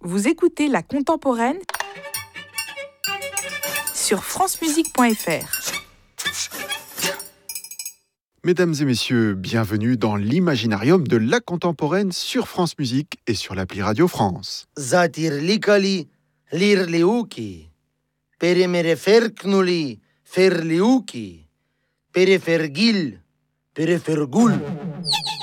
Vous écoutez La Contemporaine sur francemusique.fr. Mesdames et messieurs, bienvenue dans l'Imaginarium de La Contemporaine sur France Musique et sur l'appli Radio France. Zatir likali, lir liuki. Pere mere ferknuli, fer liuki. Pere fergil, pere fergul.